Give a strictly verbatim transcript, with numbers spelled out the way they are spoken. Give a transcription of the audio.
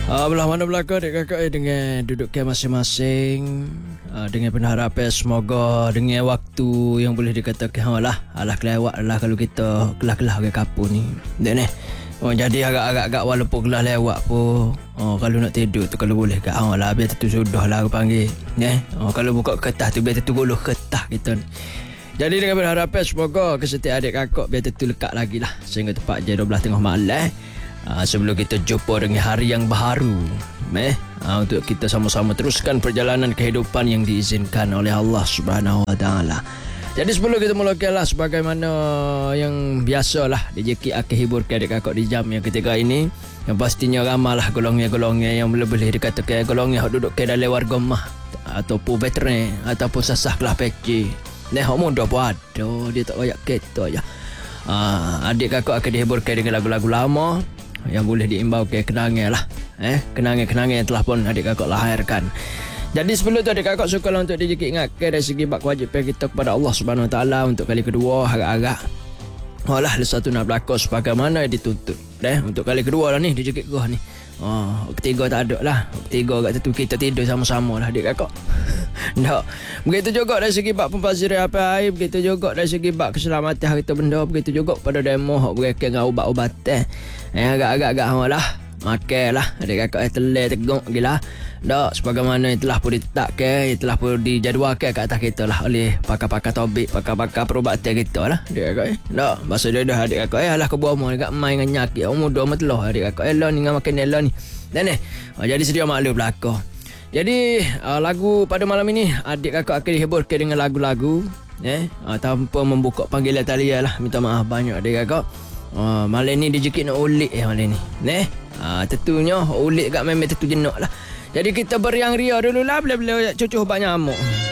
Uh, belah mana belakang adik kakak eh, dengan duduk ke masing-masing, uh, dengan pengharapan semoga dengan waktu yang boleh dikatakan lah alah kelewat lah kalau kita kelah-kelah ke kapur ni dek ni. Oh, jadi agak-agak walaupun kelah lewat pun, oh, kalau nak tidur tu kalau boleh kat oh, lah biar tu sudah lah aku panggil eh? Oh, kalau buka kertas tu biar tu guluh kertas kita ni. Jadi dengan berharapan semoga kesetiaan adik kakak biar tu lekat lagi lah sehingga tepat je dua belas tengah malam. Uh, sebelum kita jumpa dengan hari yang baru eh, uh, untuk kita sama-sama teruskan perjalanan kehidupan yang diizinkan oleh Allah Subhanahu Wa Taala. Jadi sebelum kita mulakanlah sebagaimana yang biasalah D J K akan hiburkan adik kakak di jam yang ketiga ini, yang pastinya ramailah golongan-golongan yang boleh dikatakan golongan yang duduk ke dalam warga mah ataupun veteran ataupun sasah kelas P C. Nah, hok muda pun ada, dia tak banyak kereta je. Uh, adik kakak akan dihiburkan dengan lagu-lagu lama yang boleh diimbau ke kenangan lah eh kenangan-kenangan yang telah pun adik kakak lahirkan. Jadi sebelum tu adik kakak sukalah untuk D J K ingatkan dari segi bak kewajipan kita kepada Allah Subhanahu Wa Taala untuk kali kedua harap-harap olah satu nak berlaku sebagaimana dituntut eh untuk kali kedua lah ni D J K gua ni. Oh, ketiga tak ada lah. Ketiga kat situ kita tidur sama-sama lah adik kakak. Tak. Begitu juga dari segi bab pemfaziran apa air, begitu juga dari segi bab keselamatan harta benda, begitu juga pada demo hak berkaitan dengan ubat-ubatan. Eh agak-agak lah. Makanlah adik kakak eh telur teguk gila. Tak, sebagaimana yang telah pun ditetapkan, yang telah pun dijadualkan kat atas kita lah oleh pakar-pakar tobik, pakar-pakar perubatan kita lah adik kakak eh. Tak, masa dia dah adik kakak eh alah ke buah dekat main dengan nyakit umur dua mata telah adik kakak eh lah ni dengan makan elok ni. Dan eh, oh, jadi sedia maklum belakang. Jadi uh, lagu pada malam ini adik kakak akan dihiburkan dengan lagu-lagu eh uh, tanpa membuka panggilan talian lah. Minta maaf banyak adik kakak. Uh, malam ni dia jekit nak ulik eh malam ni. Neh, uh, tentunya ulik kat memang tentu jenak lah. Jadi kita beriang ria dulu lah bila-bila cucuh banyak nyamuk.